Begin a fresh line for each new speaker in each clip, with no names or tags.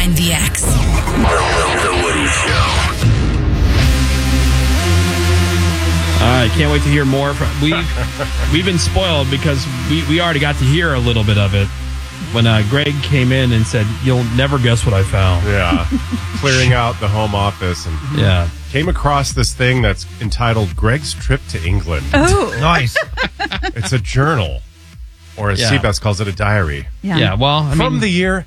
Find the X.
The Woody Show.
I can't wait to hear more. We've been spoiled because we already got to hear a little bit of it when Greg came in and said, "You'll never guess what I found."
Yeah, clearing out the home office and came across this thing that's entitled "Greg's Trip to England."
Oh,
Nice.
It's a journal, or as Seabass calls it, a diary.
Yeah. Well,
From the year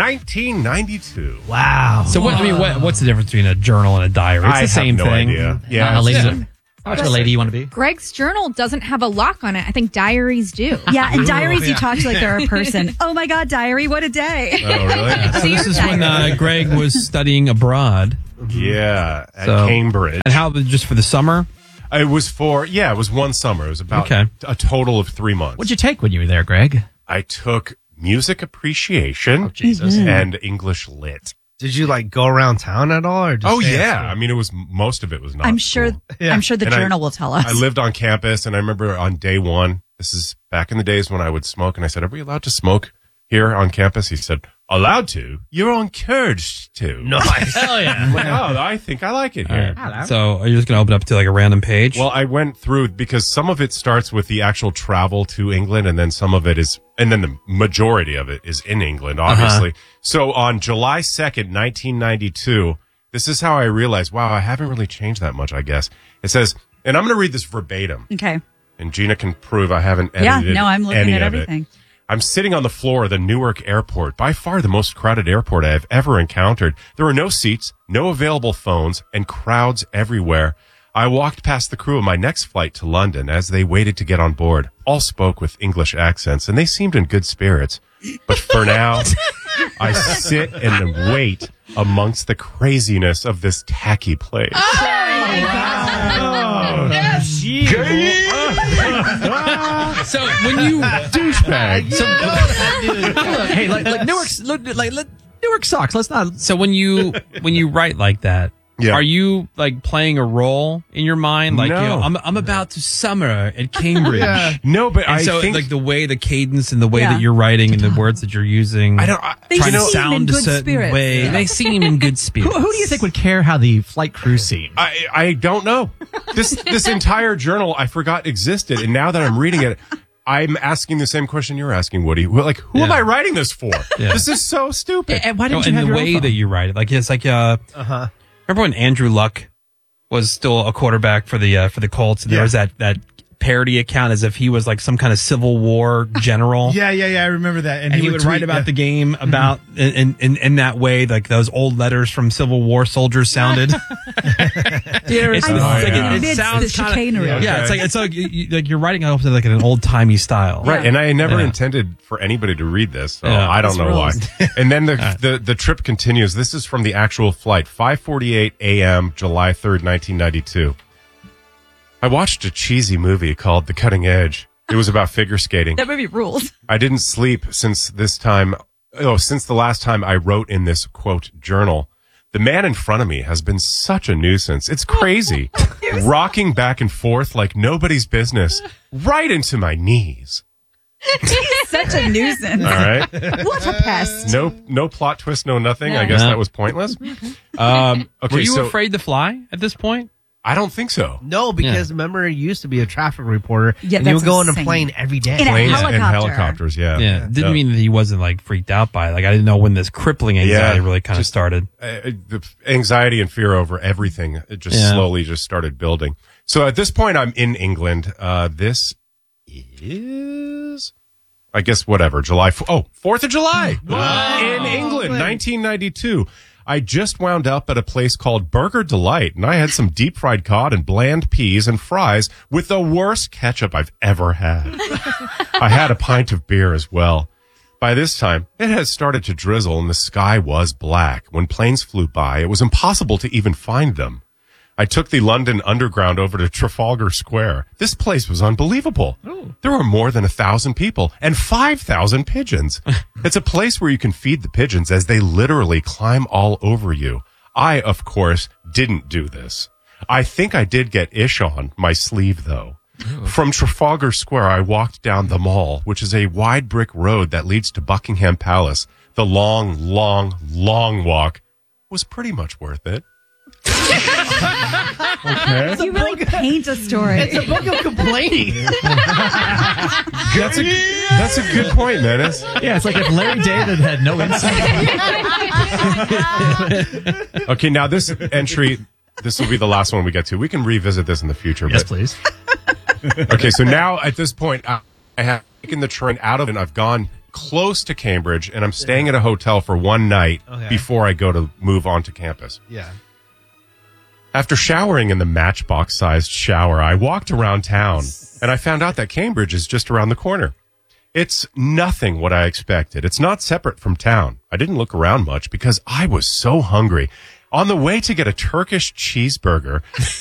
1992.
Wow.
So what's the difference between a journal and a diary? It's
I
the same
have no
thing.
idea. Yeah,
How
it's-
much of a lady you want to be?
Greg's journal doesn't have a lock on it. I think diaries do.
Yeah, in diaries you talk to like they're a person. Oh my God, diary, what a day.
Oh, really?
So this is when Greg was studying abroad.
Yeah, at
So-
Cambridge.
And how, just for the summer?
It was it was one summer. It was about a total of 3 months.
What'd you take when you were there, Greg?
I took music appreciation and English lit.
Did you like go around town at all? Or just stay at school?
I mean, most of it was not.
I'm sure
school.
I'm sure the
And
journal will tell us.
I lived on campus, and I remember on day one, this is back in the days when I would smoke, and I said, "Are we allowed to smoke here on campus?" He said, "Allowed to? You're encouraged to."
Nice.
Hell yeah.
I'm like, I think I like it here.
So are you just going to open up to like a random page?
Well, I went through because some of it starts with the actual travel to England, and then some of it is, and then the majority of it is in England, obviously. So on July 2nd, 1992, this is how I realized, wow, I haven't really changed that much, I guess. It says, and I'm going to read this verbatim.
Okay.
And Gina can prove I haven't
Yeah,
edited
no, I'm looking
any
at
of
everything.
it. I'm sitting on the floor of the Newark airport, by far the most crowded airport I have ever encountered. There are no seats, no available phones, and crowds everywhere. I walked past the crew of my next flight to London as they waited to get on board. All spoke with English accents, and they seemed in good spirits. But for now, I sit and wait amongst the craziness of this tacky place.
So when you
douchebag.
Hey, like Newark sucks. Let's not.
So when you write like that, are you like playing a role in your mind? Like,
No.
I'm about to summer at Cambridge.
No, but
And
I
so
think
like the way, the cadence and the way
Yeah.
that you're writing and the words that you're using.
I don't.
They
trying to
seem in
sound a
good
certain
spirits.
way. They seem in good spirits.
Who do you think would care how the flight crew seemed?
I don't know. This entire journal I forgot existed, and now that I'm reading it, I'm asking the same question you're asking, Woody. Well, like, who am
Yeah.
I writing this for?
Yeah.
This is so stupid.
And why
No,
didn't you
and
have
the
your own
way
phone?
that you write it, like it's like remember when Andrew Luck was still a quarterback for the Colts, and there was that parody account as if he was like some kind of Civil War general.
Yeah, I remember that.
And he would write about the game about in that way, like those old letters from Civil War soldiers sounded. It's
I'm
like
yeah.
it
amidst
sounds
the chicanery.
Yeah, it's like you're writing off like in an old timey style,
Right, and I never
Yeah.
intended for anybody to read this, so
Yeah.
I don't know why.
rules.
And then the trip continues. This is from the actual flight, 5:48 a.m., July 3rd, 1992. I watched a cheesy movie called The Cutting Edge. It was about figure skating.
That movie rules.
I didn't sleep since the last time I wrote in this, quote, journal. The man in front of me has been such a nuisance. It's crazy. Rocking back and forth like nobody's business, right into my knees.
He's such a nuisance.
All right.
What a pest.
No plot twist, no nothing. I
Yeah.
guess
Yeah.
that was pointless.
Were
Okay,
you
so
afraid to fly at this point?
I don't think so.
No, because remember, you used to be a traffic reporter,
Yeah,
and you would
that's
go on a
insane.
plane every day.
In a
Planes and
helicopter.
helicopters, yeah.
Yeah, didn't mean that he wasn't like freaked out by it. Like I didn't know when this crippling anxiety
Yeah,
really kind of
just-
started.
The anxiety and fear over everything, it just slowly just started building. So at this point, I'm in England. This is, I guess, whatever, July. 4th of July in England, 1992. I just wound up at a place called Burger Delight, and I had some deep fried cod and bland peas and fries with the worst ketchup I've ever had. I had a pint of beer as well. By this time, it had started to drizzle and the sky was black. When planes flew by, it was impossible to even find them. I took the London Underground over to Trafalgar Square. This place was unbelievable. There were more than 1,000 people and 5,000 pigeons. It's a place where you can feed the pigeons as they literally climb all over you. I, of course, didn't do this. I think I did get ish on my sleeve, though. From Trafalgar Square, I walked down the Mall, which is a wide brick road that leads to Buckingham Palace. the long, long, long walk was pretty much worth it. Okay.
You really paint a story.
It's a book of complaining.
That's a good point, Menace.
Yeah, it's like if Larry David had no insight.
Okay, now this entry, this will be the last one we get to. We can revisit this in the future.
Yes,
but,
please.
Okay, so now at this point, I have taken the train out of it and I've gone close to Cambridge and I'm staying at a hotel for one night before I go to move on to campus.
Yeah.
After showering in the matchbox-sized shower, I walked around town, and I found out that Cambridge is just around the corner. It's nothing what I expected. It's not separate from town. I didn't look around much because I was so hungry. On the way to get a Turkish cheeseburger,